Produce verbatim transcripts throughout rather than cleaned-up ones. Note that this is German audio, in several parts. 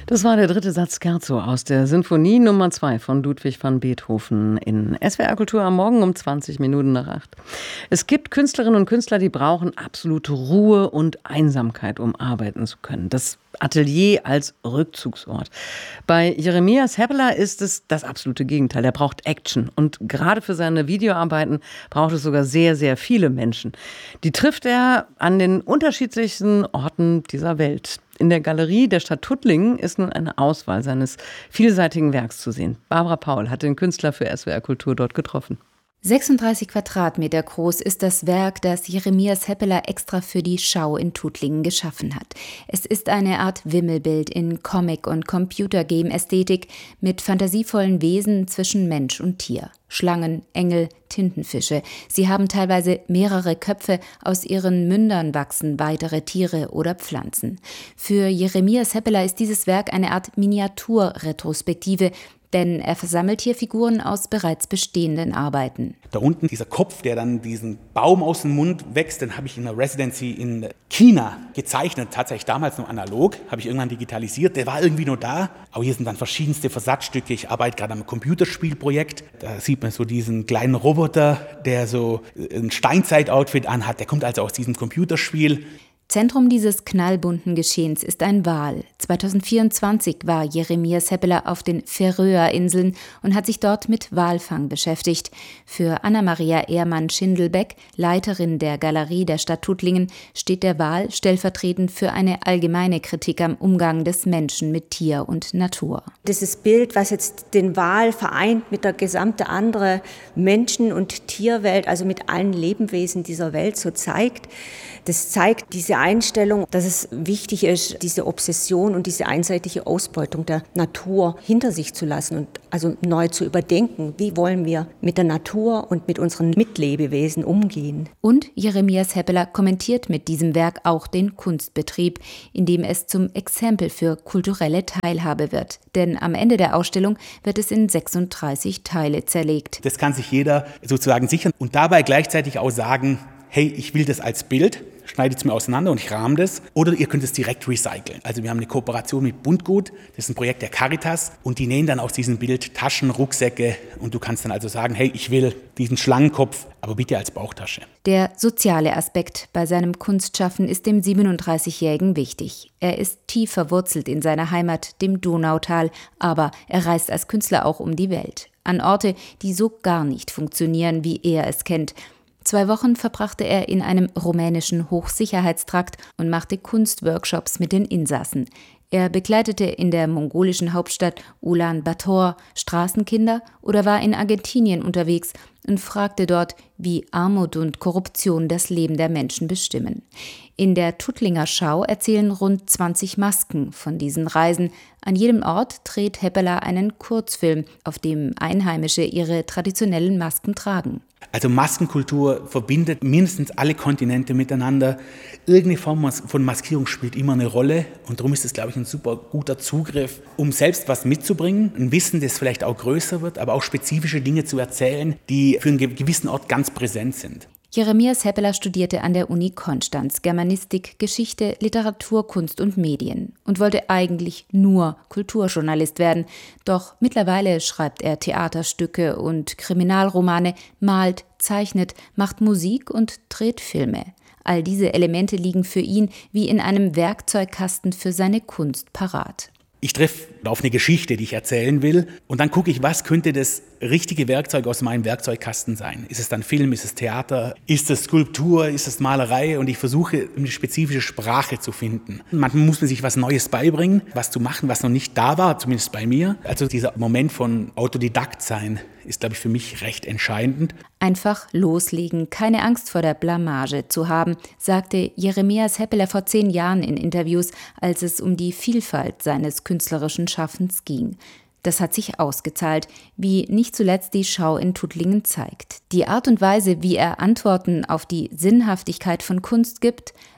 Das war der dritte Satz Scherzo aus der Sinfonie Nummer zwei von Ludwig van Beethoven in S W R Kultur am Morgen um zwanzig Minuten nach acht. Es gibt Künstlerinnen und Künstler, die brauchen absolute Ruhe und Einsamkeit, um arbeiten zu können. Das Atelier als Rückzugsort. Bei Jeremias Heppeler ist es das absolute Gegenteil. Er braucht Action. Und gerade für seine Videoarbeiten braucht es sogar sehr, sehr viele Menschen. Die trifft er an den unterschiedlichsten Orten dieser Welt. In der Galerie der Stadt Tuttlingen ist nun eine Auswahl seines vielseitigen Werks zu sehen. Barbara Paul hat den Künstler für S W R Kultur dort getroffen. sechsunddreißig Quadratmeter groß ist das Werk, das Jeremias Heppeler extra für die Schau in Tuttlingen geschaffen hat. Es ist eine Art Wimmelbild in Comic- und Computergame-Ästhetik mit fantasievollen Wesen zwischen Mensch und Tier. Schlangen, Engel, Tintenfische. Sie haben teilweise mehrere Köpfe, aus ihren Mündern wachsen weitere Tiere oder Pflanzen. Für Jeremias Heppeler ist dieses Werk eine Art Miniaturretrospektive, denn er versammelt hier Figuren aus bereits bestehenden Arbeiten. Da unten dieser Kopf, der dann diesen Baum aus dem Mund wächst, den habe ich in der Residency in China gezeichnet, tatsächlich damals noch analog, habe ich irgendwann digitalisiert, der war irgendwie nur da. Aber hier sind dann verschiedenste Versatzstücke, ich arbeite gerade am Computerspielprojekt, da sieht man so diesen kleinen Roboter, der so ein Steinzeit-Outfit anhat, der kommt also aus diesem Computerspiel. Zentrum dieses knallbunten Geschehens ist ein Wal. zweitausendvierundzwanzig war Jeremias Heppeler auf den Färöerinseln und hat sich dort mit Walfang beschäftigt. Für Anna-Maria Ehrmann-Schindelbeck, Leiterin der Galerie der Stadt Tuttlingen, steht der Wal stellvertretend für eine allgemeine Kritik am Umgang des Menschen mit Tier und Natur. Dieses Bild, was jetzt den Wal vereint mit der gesamten anderen Menschen- und Tierwelt, also mit allen Lebewesen dieser Welt so zeigt, das zeigt diese Einstellung, dass es wichtig ist, diese Obsession und diese einseitige Ausbeutung der Natur hinter sich zu lassen und also neu zu überdenken. Wie wollen wir mit der Natur und mit unseren Mitlebewesen umgehen? Und Jeremias Heppeler kommentiert mit diesem Werk auch den Kunstbetrieb, indem es zum Exempel für kulturelle Teilhabe wird. Denn am Ende der Ausstellung wird es in sechsunddreißig Teile zerlegt. Das kann sich jeder sozusagen sichern und dabei gleichzeitig auch sagen, hey, ich will das als Bild, schneidet es mir auseinander und ich rahme das. Oder ihr könnt es direkt recyceln. Also wir haben eine Kooperation mit Buntgut, das ist ein Projekt der Caritas und die nähen dann aus diesem Bild Taschen, Rucksäcke und du kannst dann also sagen, hey, ich will diesen Schlangenkopf, aber bitte als Bauchtasche. Der soziale Aspekt bei seinem Kunstschaffen ist dem siebenunddreißigjährigen wichtig. Er ist tief verwurzelt in seiner Heimat, dem Donautal, aber er reist als Künstler auch um die Welt. An Orte, die so gar nicht funktionieren, wie er es kennt. Zwei Wochen verbrachte er in einem rumänischen Hochsicherheitstrakt und machte Kunstworkshops mit den Insassen. Er begleitete in der mongolischen Hauptstadt Ulaanbaatar Straßenkinder oder war in Argentinien unterwegs und fragte dort, wie Armut und Korruption das Leben der Menschen bestimmen. In der Tuttlinger Schau erzählen rund zwanzig Masken von diesen Reisen. An jedem Ort dreht Heppeler einen Kurzfilm, auf dem Einheimische ihre traditionellen Masken tragen. Also Maskenkultur verbindet mindestens alle Kontinente miteinander. Irgendeine Form von Maskierung spielt immer eine Rolle und darum ist es, glaube ich, ein super guter Zugriff, um selbst was mitzubringen, ein Wissen, das vielleicht auch größer wird, aber auch spezifische Dinge zu erzählen, die für einen gewissen Ort ganz präsent sind. Jeremias Heppeler studierte an der Uni Konstanz Germanistik, Geschichte, Literatur, Kunst und Medien und wollte eigentlich nur Kulturjournalist werden. Doch mittlerweile schreibt er Theaterstücke und Kriminalromane, malt, zeichnet, macht Musik und dreht Filme. All diese Elemente liegen für ihn wie in einem Werkzeugkasten für seine Kunst parat. Ich treffe auf eine Geschichte, die ich erzählen will und dann gucke ich, was könnte das richtige Werkzeug aus meinem Werkzeugkasten sein. Ist es dann Film, ist es Theater, ist es Skulptur, ist es Malerei und ich versuche eine spezifische Sprache zu finden. Manchmal muss man sich was Neues beibringen, was zu machen, was noch nicht da war, zumindest bei mir. Also dieser Moment von Autodidakt sein ist, glaube ich, für mich recht entscheidend. Einfach loslegen, keine Angst vor der Blamage zu haben, sagte Jeremias Heppeler vor zehn Jahren in Interviews, als es um die Vielfalt seines künstlerischen Schaffens ging. Das hat sich ausgezahlt, wie nicht zuletzt die Schau in Tuttlingen zeigt. Die Art und Weise, wie er Antworten auf die Sinnhaftigkeit von Kunst gibt,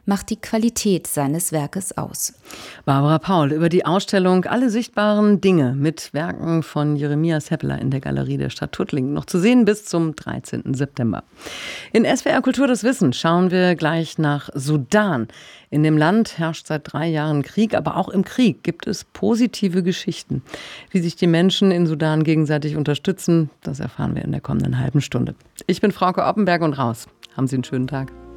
macht die Qualität seines Werkes aus. Barbara Paul über die Ausstellung Alle sichtbaren Dinge mit Werken von Jeremias Heppeler in der Galerie der Stadt Tuttlingen. Noch zu sehen bis zum dreizehnten September. In S W R Kultur das Wissen schauen wir gleich nach Sudan. In dem Land herrscht seit drei Jahren Krieg, aber auch im Krieg gibt es positive Geschichten. Wie sich die Menschen in Sudan gegenseitig unterstützen, das erfahren wir in der kommenden halben Stunde. Ich bin Frauke Oppenberg und raus. Haben Sie einen schönen Tag.